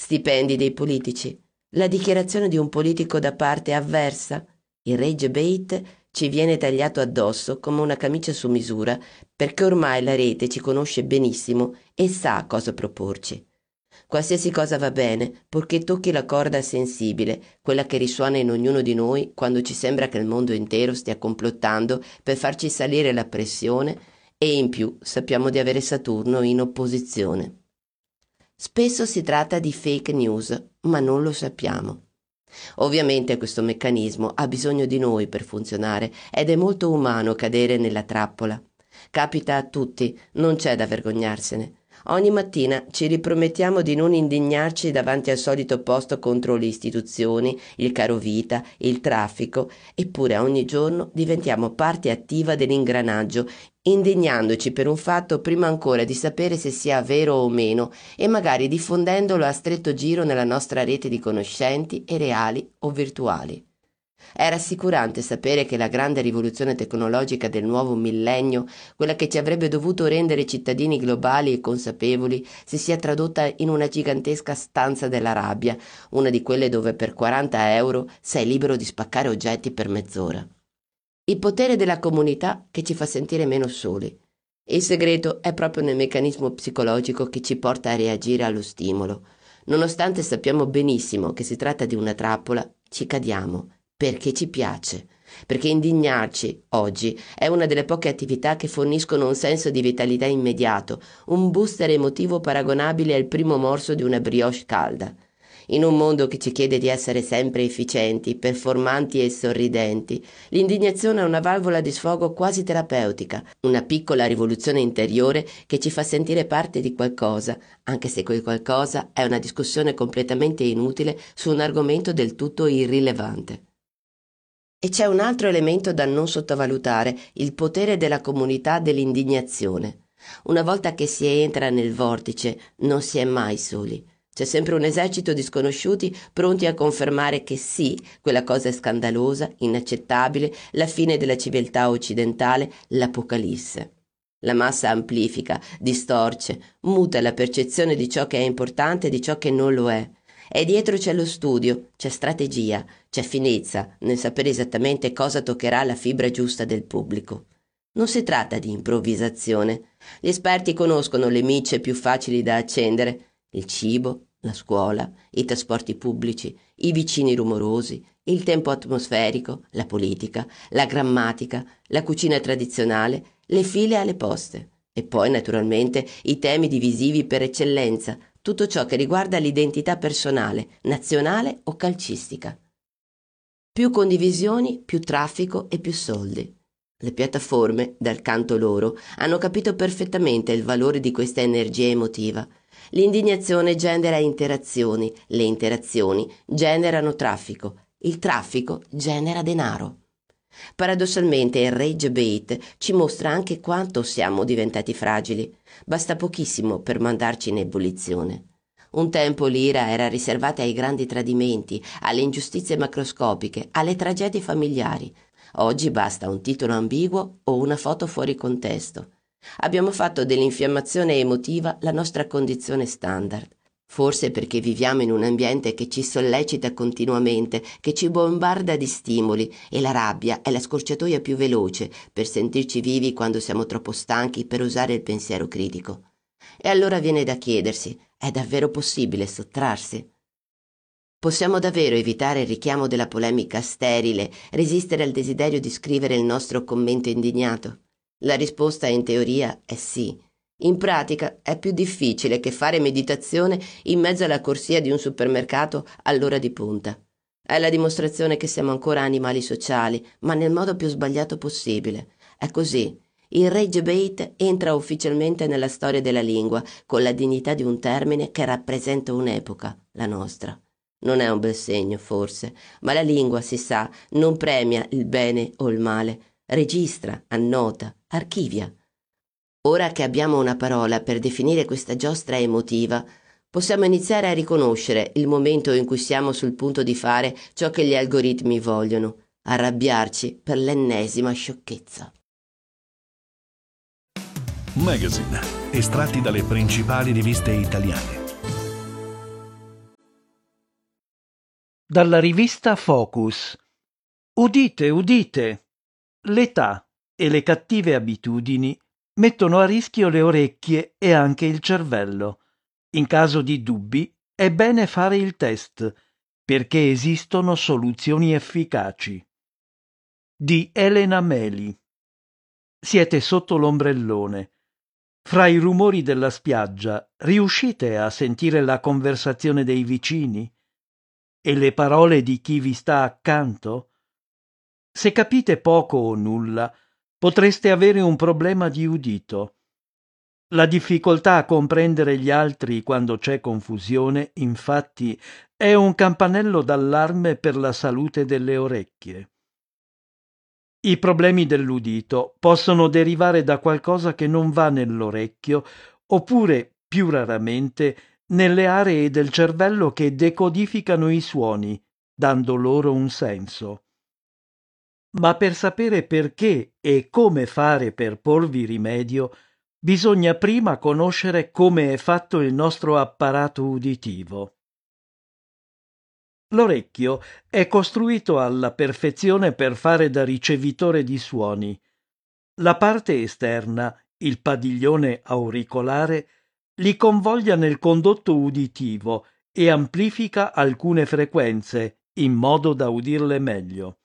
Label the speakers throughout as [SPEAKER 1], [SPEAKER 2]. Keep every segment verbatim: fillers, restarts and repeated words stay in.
[SPEAKER 1] stipendi dei politici, la dichiarazione di un politico da parte avversa, il rage bait ci viene tagliato addosso come una camicia su misura perché ormai la rete ci conosce benissimo e sa cosa proporci. Qualsiasi cosa va bene, purché tocchi la corda sensibile, quella che risuona in ognuno di noi quando ci sembra che il mondo intero stia complottando per farci salire la pressione e in più sappiamo di avere Saturno in opposizione. Spesso si tratta di fake news, ma non lo sappiamo. Ovviamente questo meccanismo ha bisogno di noi per funzionare ed è molto umano cadere nella trappola. Capita a tutti, non c'è da vergognarsene. Ogni mattina ci ripromettiamo di non indignarci davanti al solito posto contro le istituzioni, il carovita, il traffico, eppure ogni giorno diventiamo parte attiva dell'ingranaggio, indignandoci per un fatto prima ancora di sapere se sia vero o meno e magari diffondendolo a stretto giro nella nostra rete di conoscenti e reali o virtuali. È rassicurante sapere che la grande rivoluzione tecnologica del nuovo millennio, quella che ci avrebbe dovuto rendere cittadini globali e consapevoli, si sia tradotta in una gigantesca stanza della rabbia, una di quelle dove per quaranta euro sei libero di spaccare oggetti per mezz'ora. Il potere della comunità che ci fa sentire meno soli. Il segreto è proprio nel meccanismo psicologico che ci porta a reagire allo stimolo. Nonostante sappiamo benissimo che si tratta di una trappola, ci cadiamo. Perché ci piace, perché indignarci oggi è una delle poche attività che forniscono un senso di vitalità immediato, un booster emotivo paragonabile al primo morso di una brioche calda. In un mondo che ci chiede di essere sempre efficienti, performanti e sorridenti, l'indignazione è una valvola di sfogo quasi terapeutica, una piccola rivoluzione interiore che ci fa sentire parte di qualcosa, anche se quel qualcosa è una discussione completamente inutile su un argomento del tutto irrilevante. E c'è un altro elemento da non sottovalutare, il potere della comunità dell'indignazione. Una volta che si entra nel vortice, non si è mai soli. C'è sempre un esercito di sconosciuti pronti a confermare che sì, quella cosa è scandalosa, inaccettabile, la fine della civiltà occidentale, l'apocalisse. La massa amplifica, distorce, muta la percezione di ciò che è importante e di ciò che non lo è. E dietro c'è lo studio, c'è strategia, c'è finezza nel sapere esattamente cosa toccherà la fibra giusta del pubblico. Non si tratta di improvvisazione. Gli esperti conoscono le micce più facili da accendere: il cibo, la scuola, i trasporti pubblici, i vicini rumorosi, il tempo atmosferico, la politica, la grammatica, la cucina tradizionale, le file alle poste. E poi, naturalmente, i temi divisivi per eccellenza, tutto ciò che riguarda l'identità personale, nazionale o calcistica. Più condivisioni, più traffico e più soldi. Le piattaforme, dal canto loro, hanno capito perfettamente il valore di questa energia emotiva. L'indignazione genera interazioni, le interazioni generano traffico, il traffico genera denaro. Paradossalmente il rage bait ci mostra anche quanto siamo diventati fragili. Basta pochissimo per mandarci in ebollizione. Un tempo l'ira era riservata ai grandi tradimenti, alle ingiustizie macroscopiche, alle tragedie familiari. Oggi basta un titolo ambiguo o una foto fuori contesto. Abbiamo fatto dell'infiammazione emotiva la nostra condizione standard. Forse perché viviamo in un ambiente che ci sollecita continuamente, che ci bombarda di stimoli, e la rabbia è la scorciatoia più veloce per sentirci vivi quando siamo troppo stanchi per usare il pensiero critico. E allora viene da chiedersi: è davvero possibile sottrarsi? Possiamo davvero evitare il richiamo della polemica sterile, resistere al desiderio di scrivere il nostro commento indignato? La risposta in teoria è sì. In pratica è più difficile che fare meditazione in mezzo alla corsia di un supermercato all'ora di punta. È la dimostrazione che siamo ancora animali sociali, ma nel modo più sbagliato possibile. È così. Il rage bait entra ufficialmente nella storia della lingua, con la dignità di un termine che rappresenta un'epoca, la nostra. Non è un bel segno, forse, ma la lingua, si sa, non premia il bene o il male, registra, annota, archivia. Ora che abbiamo una parola per definire questa giostra emotiva, possiamo iniziare a riconoscere il momento in cui siamo sul punto di fare ciò che gli algoritmi vogliono, arrabbiarci per l'ennesima sciocchezza.
[SPEAKER 2] Magazine, estratti dalle principali riviste italiane. Dalla rivista Focus. Udite, udite! L'età e le cattive abitudini mettono a rischio le orecchie e anche il cervello. In caso di dubbi è bene fare il test, perché esistono soluzioni efficaci. Di Elena Meli. Siete sotto l'ombrellone. Fra i rumori della spiaggia riuscite a sentire la conversazione dei vicini? E le parole di chi vi sta accanto? Se capite poco o nulla, potreste avere un problema di udito. La difficoltà a comprendere gli altri quando c'è confusione, infatti, è un campanello d'allarme per la salute delle orecchie. I problemi dell'udito possono derivare da qualcosa che non va nell'orecchio, oppure, più raramente, nelle aree del cervello che decodificano i suoni, dando loro un senso. Ma per sapere perché e come fare per porvi rimedio, bisogna prima conoscere come è fatto il nostro apparato uditivo. L'orecchio è costruito alla perfezione per fare da ricevitore di suoni. La parte esterna, il padiglione auricolare, li convoglia nel condotto uditivo e amplifica alcune frequenze in modo da udirle meglio.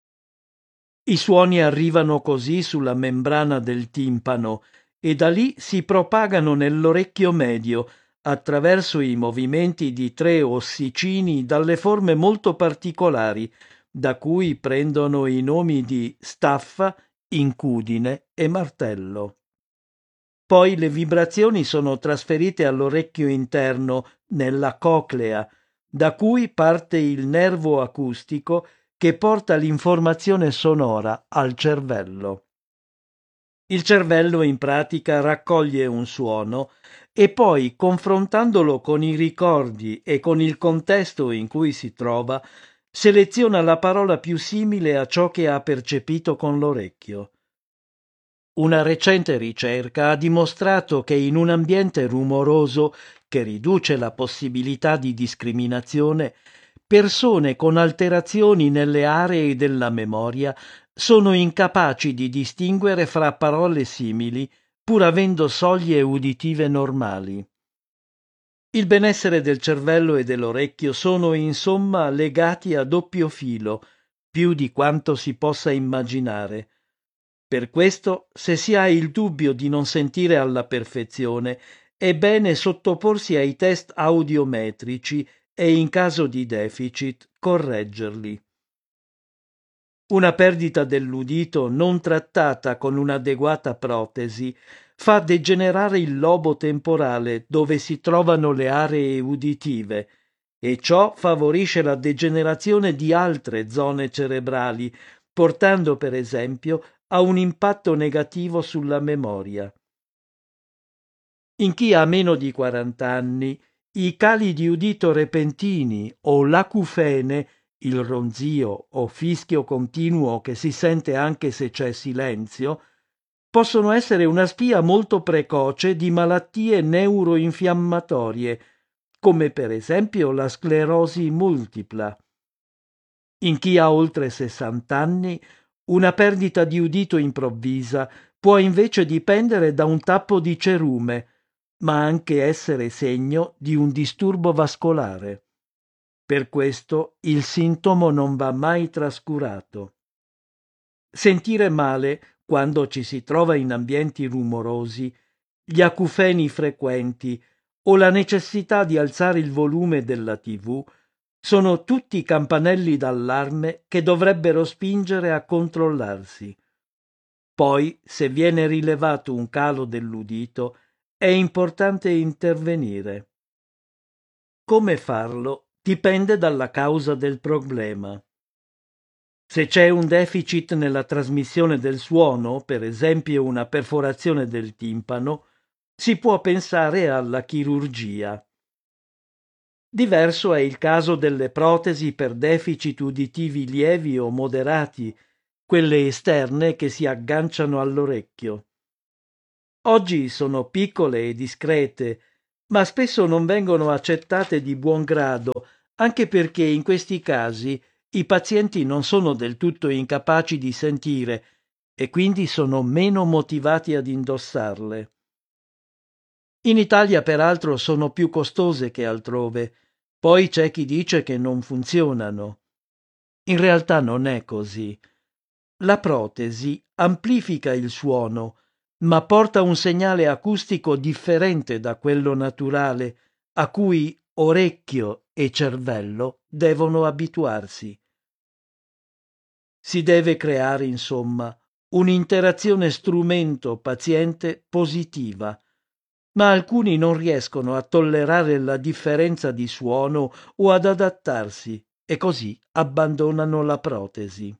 [SPEAKER 2] I suoni arrivano così sulla membrana del timpano e da lì si propagano nell'orecchio medio attraverso i movimenti di tre ossicini dalle forme molto particolari, da cui prendono i nomi di staffa, incudine e martello. Poi le vibrazioni sono trasferite all'orecchio interno, nella coclea, da cui parte il nervo acustico che porta l'informazione sonora al cervello. Il cervello in pratica raccoglie un suono e poi, confrontandolo con i ricordi e con il contesto in cui si trova, seleziona la parola più simile a ciò che ha percepito con l'orecchio. Una recente ricerca ha dimostrato che in un ambiente rumoroso che riduce la possibilità di discriminazione, persone con alterazioni nelle aree della memoria sono incapaci di distinguere fra parole simili, pur avendo soglie uditive normali. Il benessere del cervello e dell'orecchio sono insomma legati a doppio filo, più di quanto si possa immaginare. Per questo, se si ha il dubbio di non sentire alla perfezione, è bene sottoporsi ai test audiometrici e, in caso di deficit, correggerli. Una perdita dell'udito non trattata con un'adeguata protesi fa degenerare il lobo temporale dove si trovano le aree uditive, e ciò favorisce la degenerazione di altre zone cerebrali, portando per esempio ha un impatto negativo sulla memoria. In chi ha meno di quaranta anni, i cali di udito repentini o l'acufene, il ronzio o fischio continuo che si sente anche se c'è silenzio, possono essere una spia molto precoce di malattie neuroinfiammatorie, come per esempio la sclerosi multipla. In chi ha oltre sessanta anni, una perdita di udito improvvisa può invece dipendere da un tappo di cerume, ma anche essere segno di un disturbo vascolare. Per questo il sintomo non va mai trascurato. Sentire male quando ci si trova in ambienti rumorosi, gli acufeni frequenti o la necessità di alzare il volume della tivù sono tutti campanelli d'allarme che dovrebbero spingere a controllarsi. Poi, se viene rilevato un calo dell'udito, è importante intervenire. Come farlo dipende dalla causa del problema. Se c'è un deficit nella trasmissione del suono, per esempio una perforazione del timpano, si può pensare alla chirurgia. Diverso è il caso delle protesi per deficit uditivi lievi o moderati, quelle esterne che si agganciano all'orecchio. Oggi sono piccole e discrete, ma spesso non vengono accettate di buon grado, anche perché in questi casi i pazienti non sono del tutto incapaci di sentire e quindi sono meno motivati ad indossarle. In Italia, peraltro, sono più costose che altrove, poi c'è chi dice che non funzionano. In realtà non è così. La protesi amplifica il suono, ma porta un segnale acustico differente da quello naturale, a cui orecchio e cervello devono abituarsi. Si deve creare, insomma, un'interazione strumento-paziente positiva, ma alcuni non riescono a tollerare la differenza di suono o ad adattarsi e così abbandonano la protesi.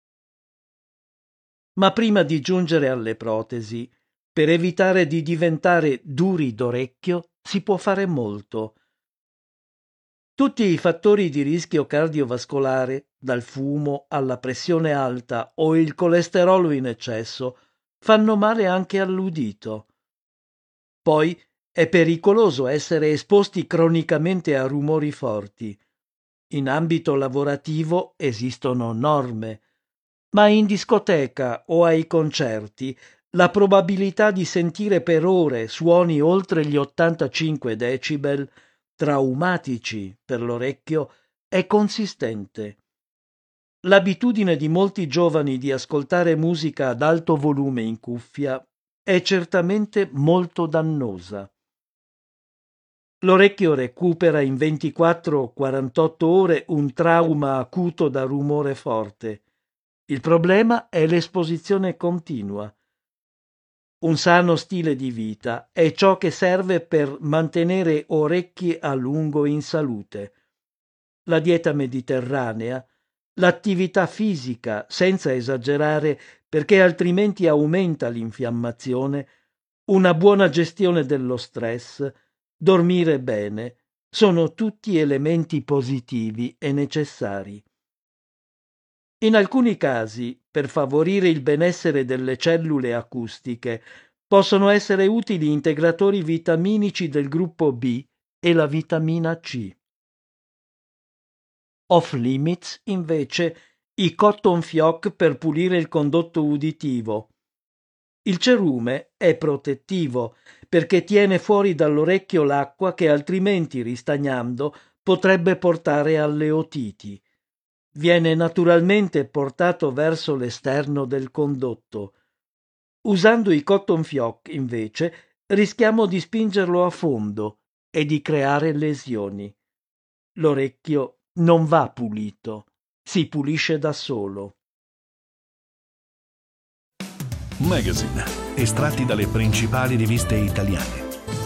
[SPEAKER 2] Ma prima di giungere alle protesi, per evitare di diventare duri d'orecchio, si può fare molto. Tutti i fattori di rischio cardiovascolare, dal fumo alla pressione alta o il colesterolo in eccesso, fanno male anche all'udito. Poi è pericoloso essere esposti cronicamente a rumori forti. In ambito lavorativo esistono norme, ma in discoteca o ai concerti la probabilità di sentire per ore suoni oltre gli ottantacinque decibel, traumatici per l'orecchio, è consistente. L'abitudine di molti giovani di ascoltare musica ad alto volume in cuffia è certamente molto dannosa. L'orecchio recupera in ventiquattro quarantotto ore un trauma acuto da rumore forte. Il problema è l'esposizione continua. Un sano stile di vita è ciò che serve per mantenere orecchi a lungo in salute. La dieta mediterranea, l'attività fisica, senza esagerare, perché altrimenti aumenta l'infiammazione, una buona gestione dello stress, dormire bene, sono tutti elementi positivi e necessari. In alcuni casi, per favorire il benessere delle cellule acustiche, possono essere utili integratori vitaminici del gruppo B e la vitamina C. Off limits, invece, i cotton fioc per pulire il condotto uditivo. Il cerume è protettivo perché tiene fuori dall'orecchio l'acqua che altrimenti, ristagnando, potrebbe portare alle otiti. Viene naturalmente portato verso l'esterno del condotto. Usando i cotton fioc, invece, rischiamo di spingerlo a fondo e di creare lesioni. L'orecchio non va pulito, si pulisce da solo.
[SPEAKER 3] Magazine, estratti dalle principali riviste italiane.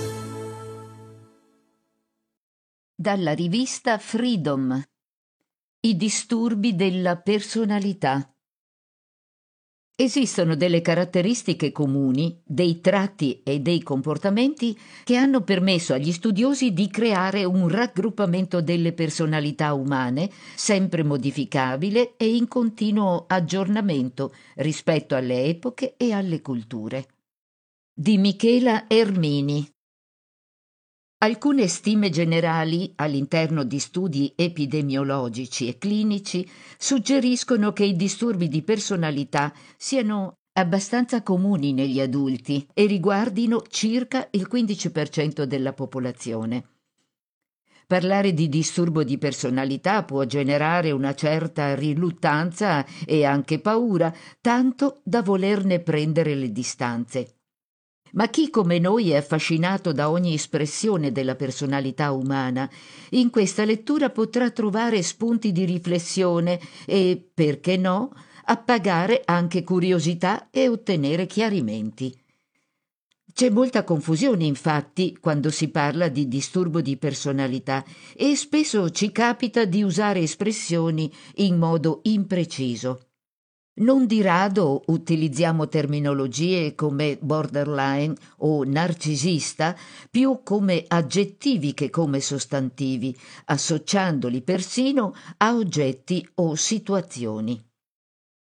[SPEAKER 4] Dalla rivista Freedom. I disturbi della personalità. Esistono delle caratteristiche comuni, dei tratti e dei comportamenti che hanno permesso agli studiosi di creare un raggruppamento delle personalità umane sempre modificabile e in continuo aggiornamento rispetto alle epoche e alle culture. Di Michela Ermini. Alcune stime generali all'interno di studi epidemiologici e clinici suggeriscono che i disturbi di personalità siano abbastanza comuni negli adulti e riguardino circa il quindici per cento della popolazione. Parlare di disturbo di personalità può generare una certa riluttanza e anche paura, tanto da volerne prendere le distanze. Ma chi come noi è affascinato da ogni espressione della personalità umana, in questa lettura potrà trovare spunti di riflessione e, perché no, appagare anche curiosità e ottenere chiarimenti. C'è molta confusione, infatti, quando si parla di disturbo di personalità e spesso ci capita di usare espressioni in modo impreciso. Non di rado utilizziamo terminologie come borderline o narcisista più come aggettivi che come sostantivi, associandoli persino a oggetti o situazioni.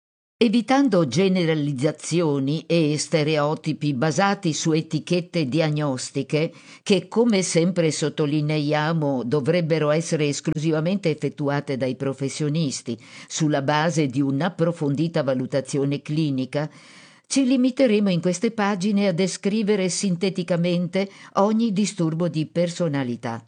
[SPEAKER 4] Evitando generalizzazioni e stereotipi basati su etichette diagnostiche che, come sempre sottolineiamo, dovrebbero essere esclusivamente effettuate dai professionisti sulla base di un'approfondita valutazione clinica, ci limiteremo in queste pagine a descrivere sinteticamente ogni disturbo di personalità.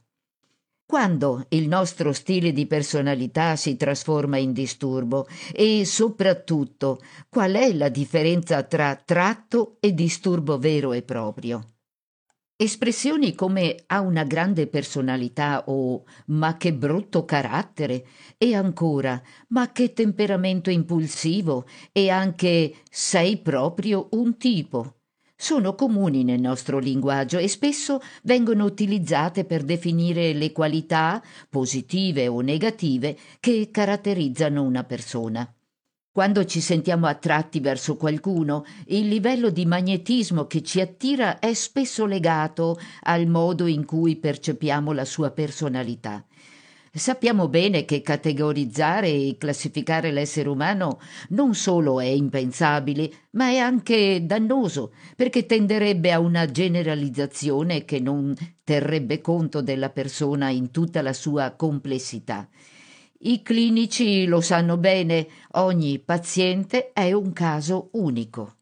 [SPEAKER 4] Quando il nostro stile di personalità si trasforma in disturbo e soprattutto qual è la differenza tra tratto e disturbo vero e proprio? Espressioni come ha una grande personalità o ma che brutto carattere e ancora ma che temperamento impulsivo e anche sei proprio un tipo sono comuni nel nostro linguaggio e spesso vengono utilizzate per definire le qualità, positive o negative, che caratterizzano una persona. Quando ci sentiamo attratti verso qualcuno, il livello di magnetismo che ci attira è spesso legato al modo in cui percepiamo la sua personalità. Sappiamo bene che categorizzare e classificare l'essere umano non solo è impensabile, ma è anche dannoso, perché tenderebbe a una generalizzazione che non terrebbe conto della persona in tutta la sua complessità. I clinici lo sanno bene, ogni paziente è un caso unico.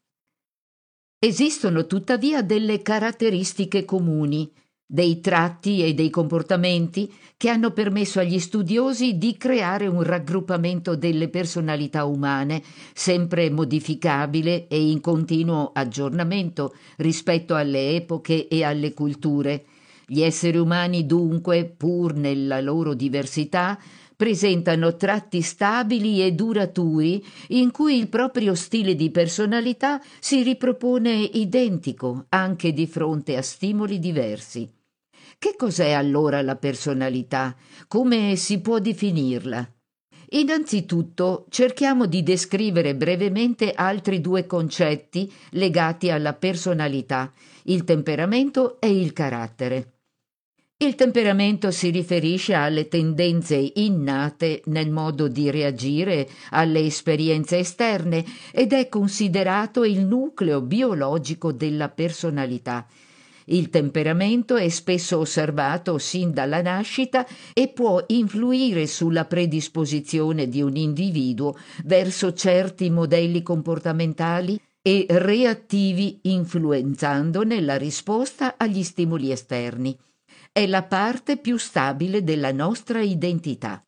[SPEAKER 4] Esistono tuttavia delle caratteristiche comuni, dei tratti e dei comportamenti che hanno permesso agli studiosi di creare un raggruppamento delle personalità umane, sempre modificabile e in continuo aggiornamento rispetto alle epoche e alle culture. Gli esseri umani dunque, pur nella loro diversità, presentano tratti stabili e duraturi in cui il proprio stile di personalità si ripropone identico anche di fronte a stimoli diversi. Che cos'è allora la personalità? Come si può definirla? Innanzitutto cerchiamo di descrivere brevemente altri due concetti legati alla personalità, il temperamento e il carattere. Il temperamento si riferisce alle tendenze innate nel modo di reagire alle esperienze esterne ed è considerato il nucleo biologico della personalità. Il temperamento è spesso osservato sin dalla nascita e può influire sulla predisposizione di un individuo verso certi modelli comportamentali e reattivi, influenzandone la risposta agli stimoli esterni. È la parte più stabile della nostra identità.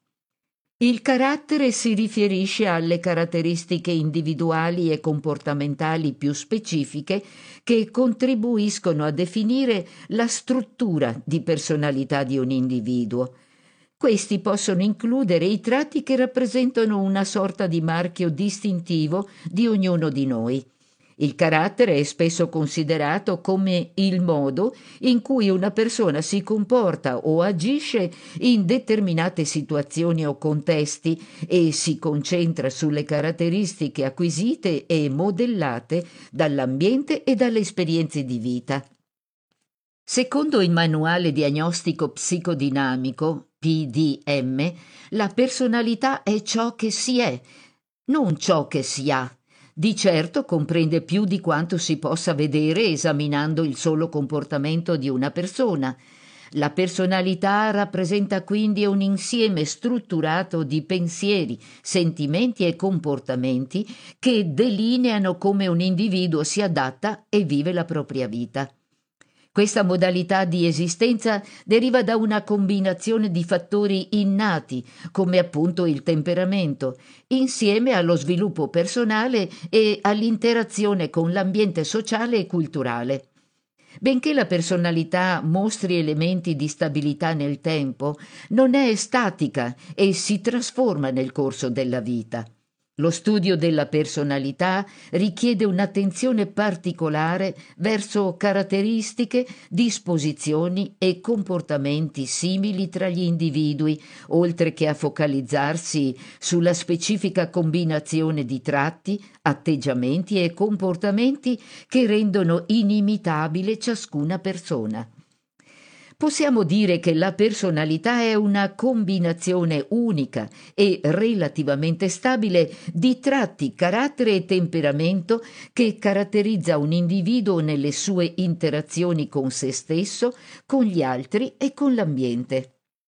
[SPEAKER 4] Il carattere si riferisce alle caratteristiche individuali e comportamentali più specifiche che contribuiscono a definire la struttura di personalità di un individuo. Questi possono includere i tratti che rappresentano una sorta di marchio distintivo di ognuno di noi. Il carattere è spesso considerato come il modo in cui una persona si comporta o agisce in determinate situazioni o contesti e si concentra sulle caratteristiche acquisite e modellate dall'ambiente e dalle esperienze di vita. Secondo il manuale diagnostico psicodinamico, P D M, la personalità è ciò che si è, non ciò che si ha. Di certo comprende più di quanto si possa vedere esaminando il solo comportamento di una persona. La personalità rappresenta quindi un insieme strutturato di pensieri, sentimenti e comportamenti che delineano come un individuo si adatta e vive la propria vita. Questa modalità di esistenza deriva da una combinazione di fattori innati, come appunto il temperamento, insieme allo sviluppo personale e all'interazione con l'ambiente sociale e culturale. Benché la personalità mostri elementi di stabilità nel tempo, non è statica e si trasforma nel corso della vita. Lo studio della personalità richiede un'attenzione particolare verso caratteristiche, disposizioni e comportamenti simili tra gli individui, oltre che a focalizzarsi sulla specifica combinazione di tratti, atteggiamenti e comportamenti che rendono inimitabile ciascuna persona. Possiamo dire che la personalità è una combinazione unica e relativamente stabile di tratti, carattere e temperamento che caratterizza un individuo nelle sue interazioni con se stesso, con gli altri e con l'ambiente.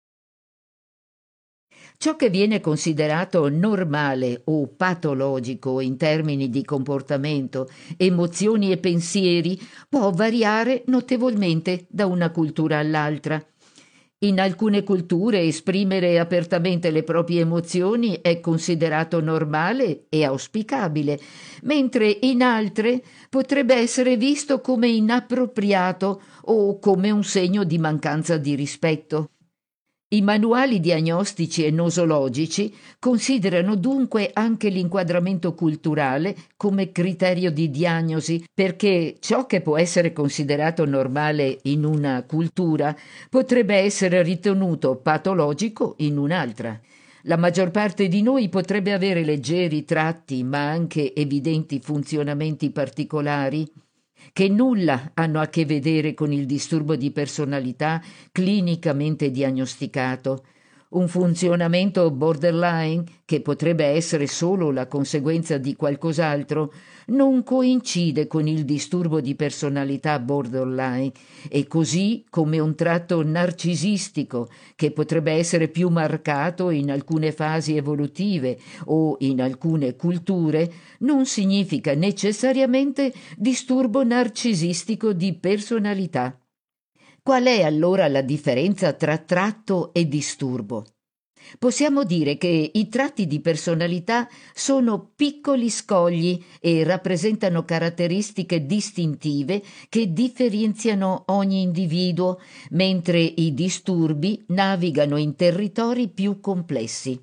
[SPEAKER 4] Ciò che viene considerato normale o patologico in termini di comportamento, emozioni e pensieri può variare notevolmente da una cultura all'altra. In alcune culture esprimere apertamente le proprie emozioni è considerato normale e auspicabile, mentre in altre potrebbe essere visto come inappropriato o come un segno di mancanza di rispetto. I manuali diagnostici e nosologici considerano dunque anche l'inquadramento culturale come criterio di diagnosi, perché ciò che può essere considerato normale in una cultura potrebbe essere ritenuto patologico in un'altra. La maggior parte di noi potrebbe avere leggeri tratti, ma anche evidenti funzionamenti particolari che nulla hanno a che vedere con il disturbo di personalità clinicamente diagnosticato. Un funzionamento borderline, che potrebbe essere solo la conseguenza di qualcos'altro, non coincide con il disturbo di personalità borderline, e così come un tratto narcisistico, che potrebbe essere più marcato in alcune fasi evolutive o in alcune culture, non significa necessariamente disturbo narcisistico di personalità. Qual è allora la differenza tra tratto e disturbo? Possiamo dire che i tratti di personalità sono piccoli scogli e rappresentano caratteristiche distintive che differenziano ogni individuo, mentre i disturbi navigano in territori più complessi.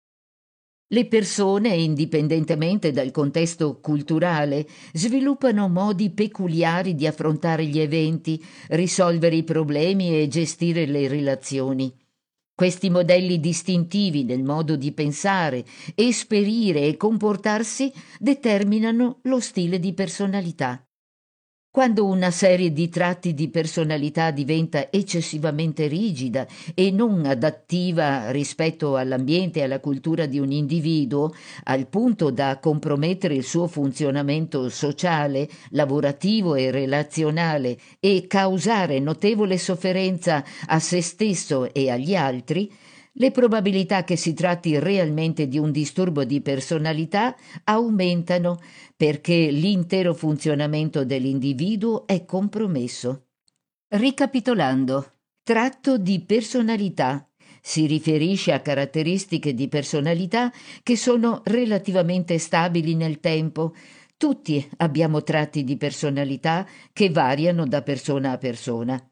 [SPEAKER 4] Le persone, indipendentemente dal contesto culturale, sviluppano modi peculiari di affrontare gli eventi, risolvere i problemi e gestire le relazioni. Questi modelli distintivi nel modo di pensare, esperire e comportarsi determinano lo stile di personalità. Quando una serie di tratti di personalità diventa eccessivamente rigida e non adattiva rispetto all'ambiente e alla cultura di un individuo, al punto da compromettere il suo funzionamento sociale, lavorativo e relazionale e causare notevole sofferenza a se stesso e agli altri, le probabilità che si tratti realmente di un disturbo di personalità aumentano perché l'intero funzionamento dell'individuo è compromesso. Ricapitolando, tratto di personalità si riferisce a caratteristiche di personalità che sono relativamente stabili nel tempo. Tutti abbiamo tratti di personalità che variano da persona a persona.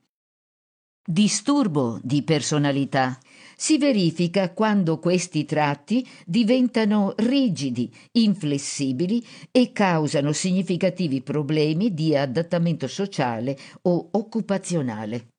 [SPEAKER 4] Disturbo di personalità si verifica quando questi tratti diventano rigidi, inflessibili e causano significativi problemi di adattamento sociale o occupazionale.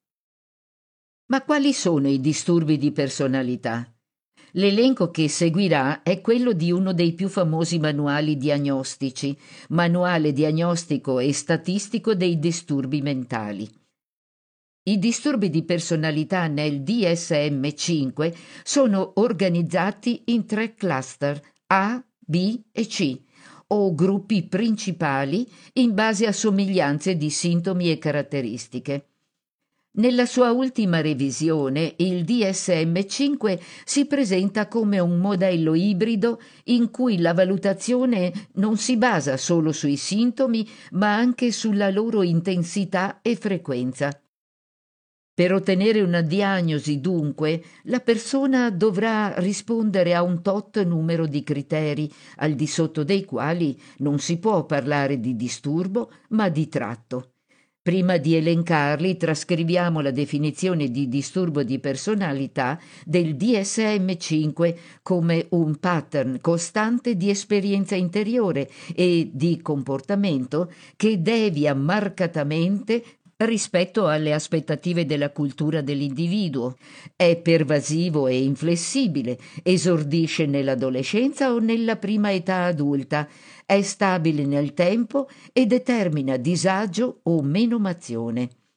[SPEAKER 4] Ma quali sono i disturbi di personalità? L'elenco che seguirà è quello di uno dei più famosi manuali diagnostici, Manuale diagnostico e statistico dei disturbi mentali. I disturbi di personalità nel D S M cinque sono organizzati in tre cluster A, B e C, o gruppi principali in base a somiglianze di sintomi e caratteristiche. Nella sua ultima revisione, il D S M cinque si presenta come un modello ibrido in cui la valutazione non si basa solo sui sintomi, ma anche sulla loro intensità e frequenza. Per ottenere una diagnosi, dunque, la persona dovrà rispondere a un tot numero di criteri, al di sotto dei quali non si può parlare di disturbo, ma di tratto. Prima di elencarli, trascriviamo la definizione di disturbo di personalità del D S M cinque come un pattern costante di esperienza interiore e di comportamento che devia marcatamente rispetto alle aspettative della cultura dell'individuo. È pervasivo e inflessibile, esordisce nell'adolescenza o nella prima età adulta, è stabile nel tempo e determina disagio o menomazione.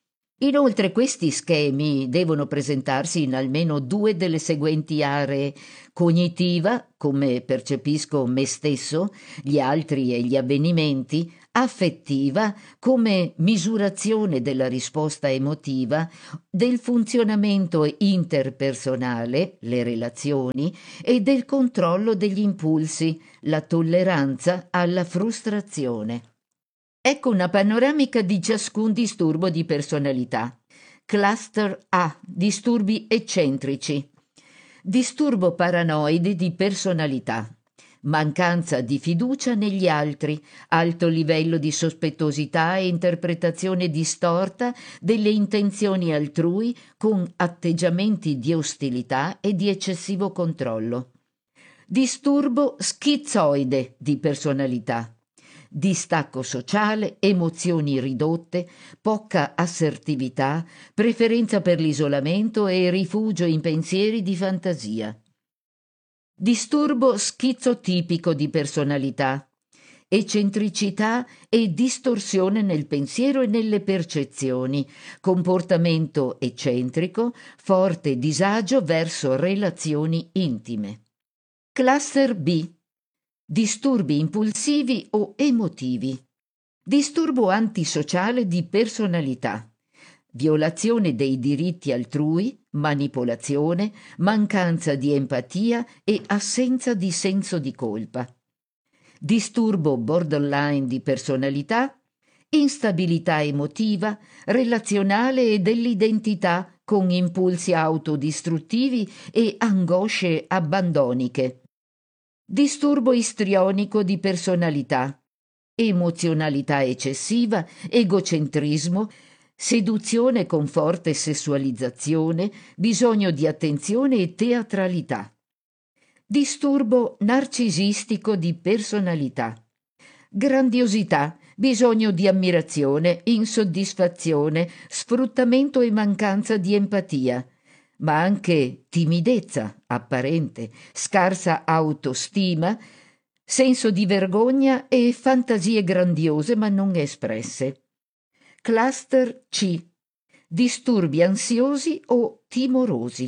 [SPEAKER 4] Inoltre questi schemi devono presentarsi in almeno due delle seguenti aree: cognitiva, come percepisco me stesso, gli altri e gli avvenimenti; affettiva, come misurazione della risposta emotiva, del funzionamento interpersonale, le relazioni, e del controllo degli impulsi, la tolleranza alla frustrazione. Ecco una panoramica di ciascun disturbo di personalità. Cluster A: disturbi eccentrici. Disturbo paranoide di personalità. Mancanza di fiducia negli altri, alto livello di sospettosità e interpretazione distorta delle intenzioni altrui con atteggiamenti di ostilità e di eccessivo controllo. Disturbo schizoide di personalità. Distacco sociale, emozioni ridotte, poca assertività, preferenza per l'isolamento e rifugio in pensieri di fantasia. Disturbo schizotipico di personalità. Eccentricità e distorsione nel pensiero e nelle percezioni, comportamento eccentrico, forte disagio verso relazioni intime. Cluster B: disturbi impulsivi o emotivi. Disturbo antisociale di personalità. Violazione dei diritti altrui, manipolazione, mancanza di empatia e assenza di senso di colpa. Disturbo borderline di personalità. Instabilità emotiva, relazionale e dell'identità con impulsi autodistruttivi e angosce abbandoniche. Disturbo istrionico di personalità. Emozionalità eccessiva, egocentrismo, seduzione con forte sessualizzazione, bisogno di attenzione e teatralità. Disturbo narcisistico di personalità. Grandiosità, bisogno di ammirazione, insoddisfazione, sfruttamento e mancanza di empatia, ma anche timidezza apparente, scarsa autostima, senso di vergogna e fantasie grandiose ma non espresse. Cluster C: disturbi ansiosi o timorosi.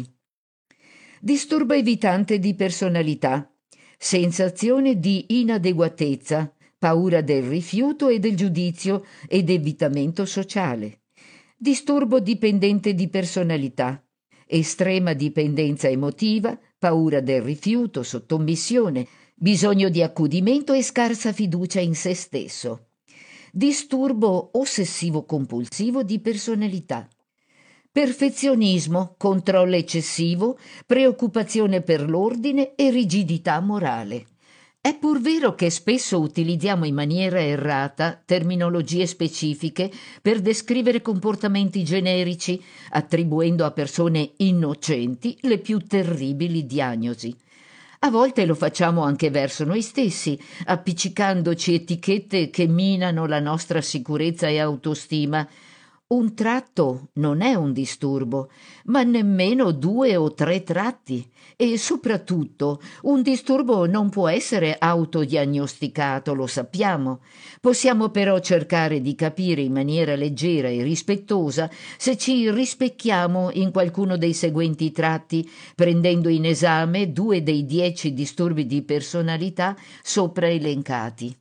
[SPEAKER 4] Disturbo evitante di personalità. Sensazione di inadeguatezza, paura del rifiuto e del giudizio ed evitamento sociale. Disturbo dipendente di personalità. Estrema dipendenza emotiva, paura del rifiuto, sottomissione, bisogno di accudimento e scarsa fiducia in se stesso. Disturbo ossessivo-compulsivo di personalità. Perfezionismo, controllo eccessivo, preoccupazione per l'ordine e rigidità morale. È pur vero che spesso utilizziamo in maniera errata terminologie specifiche per descrivere comportamenti generici, attribuendo a persone innocenti le più terribili diagnosi. A volte lo facciamo anche verso noi stessi, appiccicandoci etichette che minano la nostra sicurezza e autostima. Un tratto non è un disturbo, ma nemmeno due o tre tratti, e soprattutto un disturbo non può essere autodiagnosticato, lo sappiamo. Possiamo però cercare di capire in maniera leggera e rispettosa se ci rispecchiamo in qualcuno dei seguenti tratti, prendendo in esame due dei dieci disturbi di personalità sopra elencati.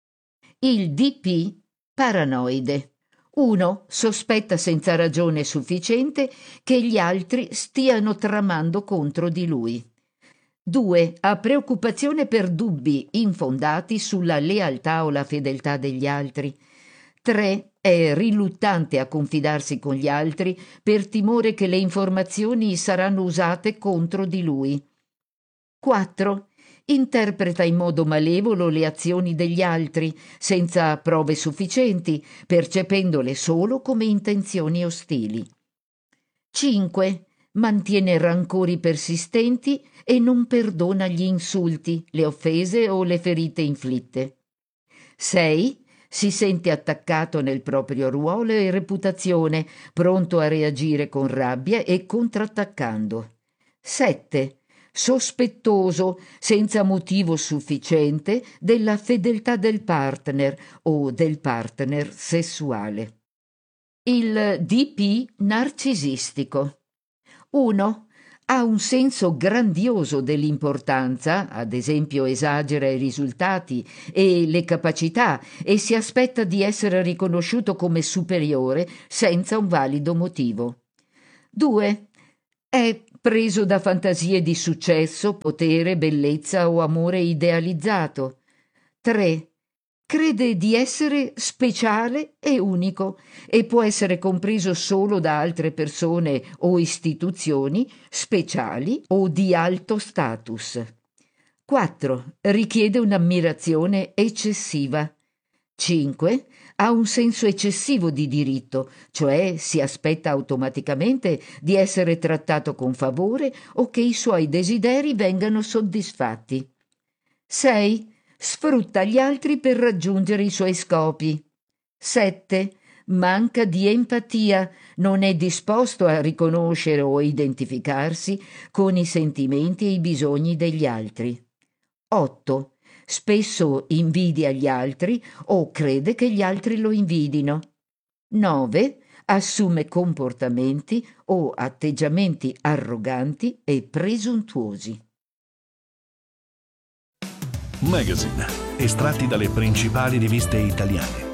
[SPEAKER 4] Il D P paranoide. uno. Sospetta senza ragione sufficiente che gli altri stiano tramando contro di lui. due. Ha preoccupazione per dubbi infondati sulla lealtà o la fedeltà degli altri. tre. È riluttante a confidarsi con gli altri per timore che le informazioni saranno usate contro di lui. quattro. Interpreta in modo malevolo le azioni degli altri, senza prove sufficienti, percependole solo come intenzioni ostili. cinque. Mantiene rancori persistenti e non perdona gli insulti, le offese o le ferite inflitte. sei. Si sente attaccato nel proprio ruolo e reputazione, pronto a reagire con rabbia e contrattaccando. sette. Sospettoso, senza motivo sufficiente, della fedeltà del partner o del partner sessuale. Il D P narcisistico. uno. Ha un senso grandioso dell'importanza, ad esempio esagera i risultati e le capacità e si aspetta di essere riconosciuto come superiore senza un valido motivo. due. È preso da fantasie di successo, potere, bellezza o amore idealizzato. tre. Crede di essere speciale e unico e può essere compreso solo da altre persone o istituzioni speciali o di alto status. quattro. Richiede un'ammirazione eccessiva. cinque. Ha un senso eccessivo di diritto, cioè si aspetta automaticamente di essere trattato con favore o che i suoi desideri vengano soddisfatti. sei. Sfrutta gli altri per raggiungere i suoi scopi. sette. Manca di empatia, non è disposto a riconoscere o identificarsi con i sentimenti e i bisogni degli altri. otto. Spesso invidia gli altri o crede che gli altri lo invidino. nove. Assume comportamenti o atteggiamenti arroganti e presuntuosi.
[SPEAKER 3] Magazine, estratti dalle principali riviste italiane.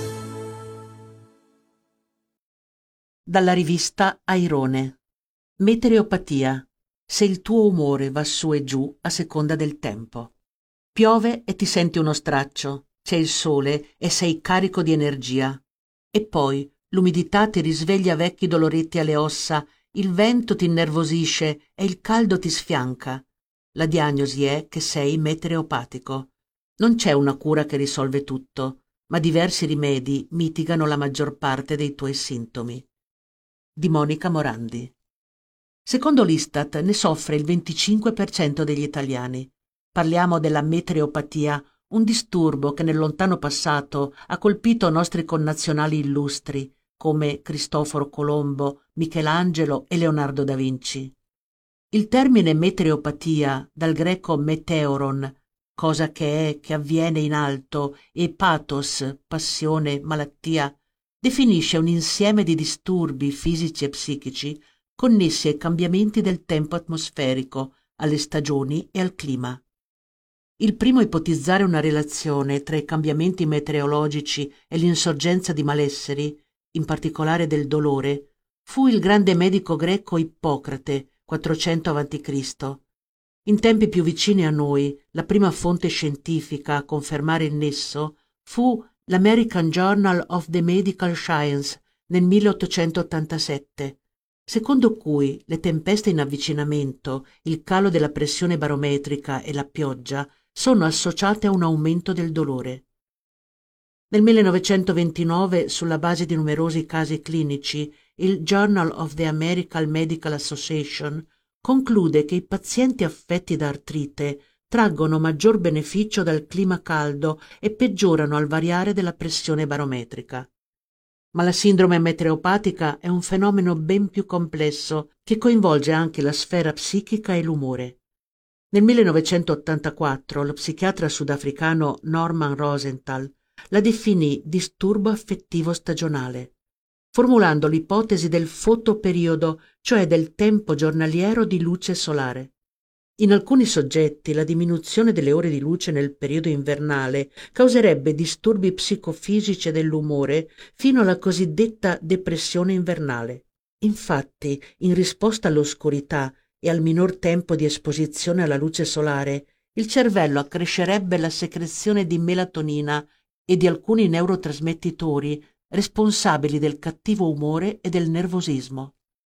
[SPEAKER 5] Dalla rivista Airone. Metereopatia. Se il tuo umore va su e giù a seconda del tempo. Piove e ti senti uno straccio, c'è il sole e sei carico di energia. E poi l'umidità ti risveglia vecchi doloretti alle ossa, il vento ti innervosisce e il caldo ti sfianca. La diagnosi è che sei metereopatico. Non c'è una cura che risolve tutto, ma diversi rimedi mitigano la maggior parte dei tuoi sintomi. Di Monica Morandi. Secondo l'Istat ne soffre il venticinque per cento degli italiani. Parliamo della metereopatia, un disturbo che nel lontano passato ha colpito nostri connazionali illustri come Cristoforo Colombo, Michelangelo e Leonardo da Vinci. Il termine metereopatia, dal greco meteoron, cosa che è, che avviene in alto, e pathos, passione, malattia, definisce un insieme di disturbi fisici e psichici connessi ai cambiamenti del tempo atmosferico, alle stagioni e al clima. Il primo a ipotizzare una relazione tra i cambiamenti meteorologici e l'insorgenza di malesseri, in particolare del dolore, fu il grande medico greco Ippocrate, quattrocento avanti Cristo. In tempi più vicini a noi, la prima fonte scientifica a confermare il nesso fu l'American Journal of the Medical Science nel milleottocentottantasette, secondo cui le tempeste in avvicinamento, il calo della pressione barometrica e la pioggia sono associate a un aumento del dolore. Nel millenovecentoventinove, sulla base di numerosi casi clinici, il Journal of the American Medical Association conclude che i pazienti affetti da artrite traggono maggior beneficio dal clima caldo e peggiorano al variare della pressione barometrica. Ma la sindrome metereopatica è un fenomeno ben più complesso che coinvolge anche la sfera psichica e l'umore. Nel millenovecentottantaquattro lo psichiatra sudafricano Norman Rosenthal la definì disturbo affettivo stagionale, formulando l'ipotesi del fotoperiodo, cioè del tempo giornaliero di luce solare. In alcuni soggetti la diminuzione delle ore di luce nel periodo invernale causerebbe disturbi psicofisici dell'umore fino alla cosiddetta depressione invernale. Infatti, in risposta all'oscurità e al minor tempo di esposizione alla luce solare, il cervello accrescerebbe la secrezione di melatonina e di alcuni neurotrasmettitori responsabili del cattivo umore e del nervosismo.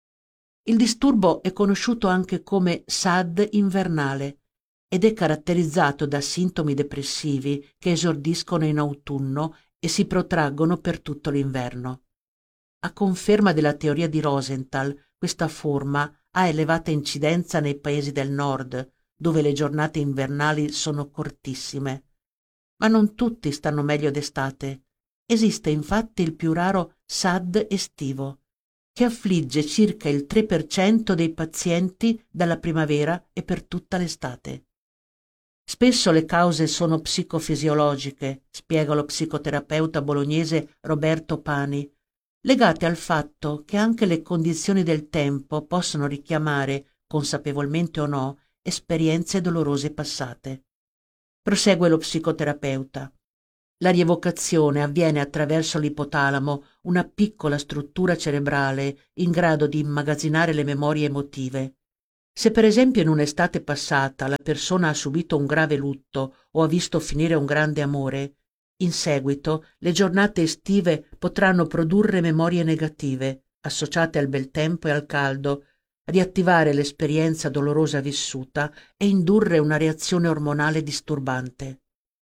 [SPEAKER 5] Il disturbo è conosciuto anche come S A D invernale ed è caratterizzato da sintomi depressivi che esordiscono in autunno e si protraggono per tutto l'inverno. A conferma della teoria di Rosenthal, questa forma ha elevata incidenza nei paesi del nord, dove le giornate invernali sono cortissime. Ma non tutti stanno meglio d'estate. Esiste infatti il più raro S A D estivo, che affligge circa il tre per cento dei pazienti dalla primavera e per tutta l'estate. Spesso le cause sono psicofisiologiche, spiega lo psicoterapeuta bolognese Roberto Pani. legate al fatto che anche le condizioni del tempo possono richiamare, consapevolmente o no, esperienze dolorose passate. Prosegue lo psicoterapeuta. La rievocazione avviene attraverso l'ipotalamo, una piccola struttura cerebrale in grado di immagazzinare le memorie emotive. Se per esempio in un'estate passata la persona ha subito un grave lutto o ha visto finire un grande amore, in seguito le giornate estive potranno produrre memorie negative, associate al bel tempo e al caldo, riattivare l'esperienza dolorosa vissuta e indurre una reazione ormonale disturbante.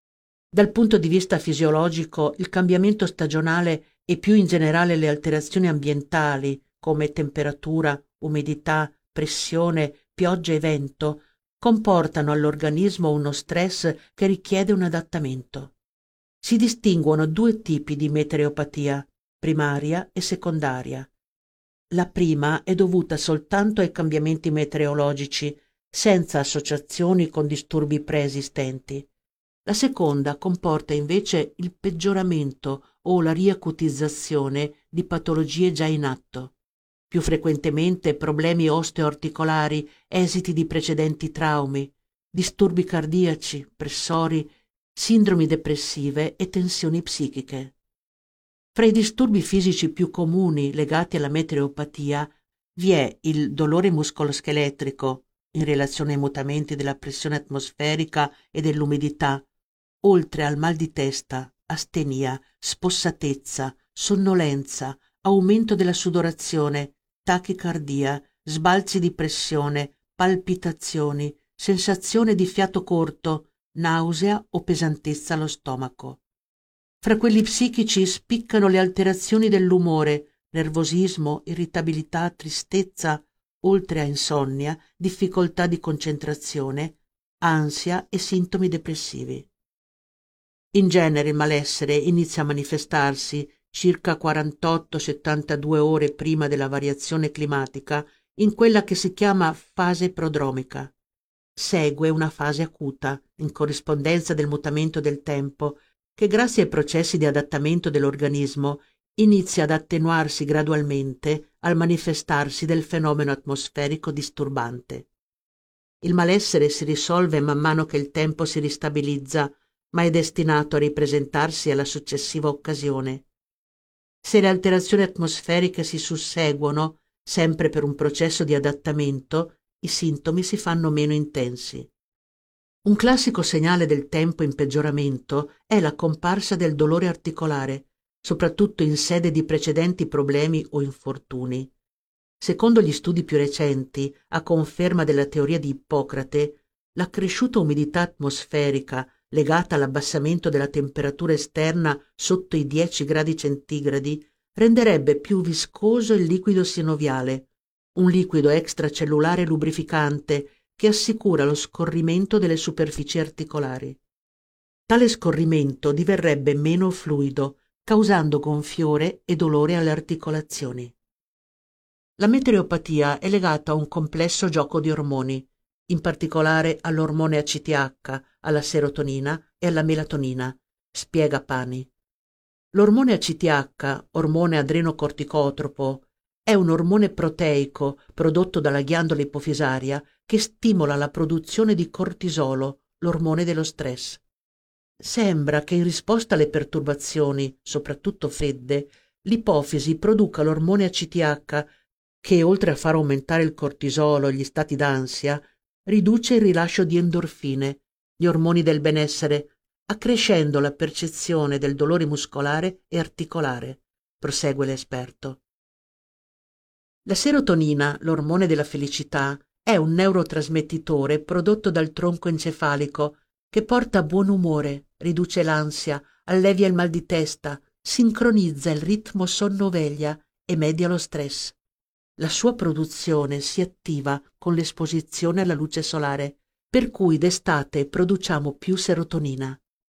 [SPEAKER 5] Dal punto di vista fisiologico, il cambiamento stagionale e più in generale le alterazioni ambientali, come temperatura, umidità, pressione, pioggia e vento, comportano all'organismo uno stress che richiede un adattamento. Si distinguono due tipi di metereopatia, primaria e secondaria. La prima è dovuta soltanto ai cambiamenti meteorologici, senza associazioni con disturbi preesistenti. La seconda comporta invece il peggioramento o la riacutizzazione di patologie già in atto. Più frequentemente problemi osteoarticolari, esiti di precedenti traumi, disturbi cardiaci, pressori, sindromi depressive e tensioni psichiche. Fra i disturbi fisici più comuni legati alla metereopatia vi è il dolore muscoloscheletrico in relazione ai mutamenti della pressione atmosferica e dell'umidità, oltre al mal di testa, astenia, spossatezza, sonnolenza, aumento della sudorazione, tachicardia, sbalzi di pressione, palpitazioni, sensazione di fiato corto, nausea o pesantezza allo stomaco. Fra quelli psichici spiccano le alterazioni dell'umore, nervosismo, irritabilità, tristezza, oltre a insonnia, difficoltà di concentrazione, ansia e sintomi depressivi. In genere il malessere inizia a manifestarsi circa quarantotto settantadue ore prima della variazione climatica in quella che si chiama fase prodromica. Segue una fase acuta, in corrispondenza del mutamento del tempo, che grazie ai processi di adattamento dell'organismo inizia ad attenuarsi gradualmente al manifestarsi del fenomeno atmosferico disturbante. Il malessere si risolve man mano che il tempo si ristabilizza, ma è destinato a ripresentarsi alla successiva occasione. Se le alterazioni atmosferiche si susseguono, sempre per un processo di adattamento, i sintomi si fanno meno intensi. Un classico segnale del tempo in peggioramento è la comparsa del dolore articolare, soprattutto in sede di precedenti problemi o infortuni. Secondo gli studi più recenti, a conferma della teoria di Ippocrate, l'accresciuta umidità atmosferica legata all'abbassamento della temperatura esterna sotto i dieci gradi centigradi renderebbe più viscoso il liquido sinoviale, un liquido extracellulare lubrificante che assicura lo scorrimento delle superfici articolari. Tale scorrimento diverrebbe meno fluido, causando gonfiore e dolore alle articolazioni. La metereopatia è legata a un complesso gioco di ormoni, in particolare all'ormone A C T H, alla serotonina e alla melatonina, spiega Pani. L'ormone A C T H, ormone adrenocorticotropo, è un ormone proteico prodotto dalla ghiandola ipofisaria che stimola la produzione di cortisolo, l'ormone dello stress. Sembra che in risposta alle perturbazioni, soprattutto fredde, l'ipofisi produca l'ormone A C T H che, oltre a far aumentare il cortisolo e gli stati d'ansia, riduce il rilascio di endorfine, gli ormoni del benessere, accrescendo la percezione del dolore muscolare e articolare, prosegue l'esperto. La serotonina, l'ormone della felicità, è un neurotrasmettitore prodotto dal tronco encefalico che porta buon umore, riduce l'ansia, allevia il mal di testa, sincronizza il ritmo sonno-veglia e media lo stress. La sua produzione si attiva con l'esposizione alla luce solare, per cui d'estate produciamo più serotonina.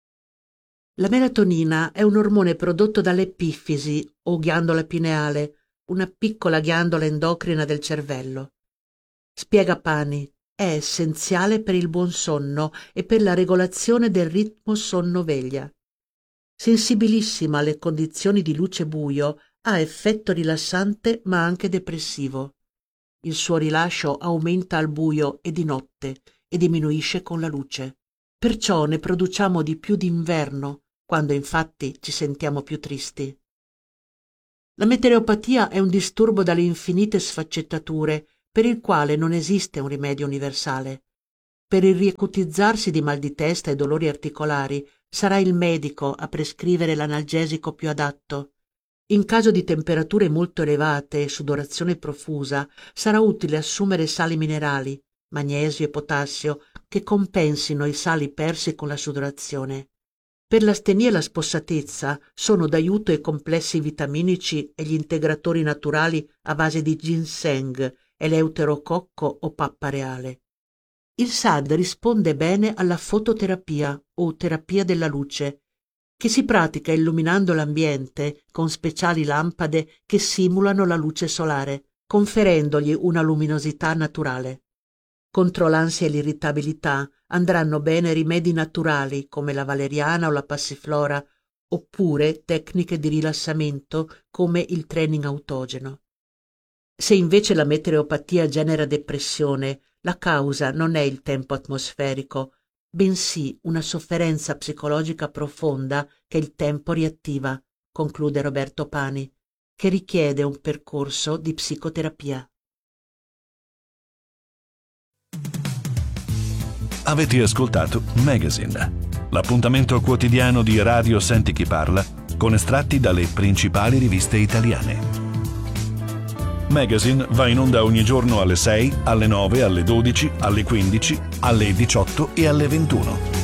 [SPEAKER 5] La melatonina è un ormone prodotto dall'epifisi o ghiandola pineale, una piccola ghiandola endocrina del cervello. Spiega Pani, è essenziale per il buon sonno e per la regolazione del ritmo sonno-veglia. Sensibilissima alle condizioni di luce buio, ha effetto rilassante ma anche depressivo. Il suo rilascio aumenta al buio e di notte e diminuisce con la luce. Perciò ne produciamo di più d'inverno, quando infatti ci sentiamo più tristi. La metereopatia è un disturbo dalle infinite sfaccettature per il quale non esiste un rimedio universale. Per il riacutizzarsi di mal di testa e dolori articolari sarà il medico a prescrivere l'analgesico più adatto. In caso di temperature molto elevate e sudorazione profusa sarà utile assumere sali minerali, magnesio e potassio, che compensino i sali persi con la sudorazione. Per l'astenia e la spossatezza sono d'aiuto i complessi vitaminici e gli integratori naturali a base di ginseng, eleuterococco o pappa reale. Il S A D risponde bene alla fototerapia o terapia della luce, che si pratica illuminando l'ambiente con speciali lampade che simulano la luce solare, conferendogli una luminosità naturale. Contro l'ansia e l'irritabilità andranno bene rimedi naturali come la valeriana o la passiflora, oppure tecniche di rilassamento come il training autogeno. Se invece la metereopatia genera depressione, la causa non è il tempo atmosferico, bensì una sofferenza psicologica profonda che il tempo riattiva, conclude Roberto Pani, che richiede un percorso di psicoterapia.
[SPEAKER 3] Avete ascoltato Magazine, l'appuntamento quotidiano di Radio Senti Chi Parla con estratti dalle principali riviste italiane. Magazine va in onda ogni giorno alle sei, alle nove, alle dodici, alle quindici, alle diciotto e alle ventuno.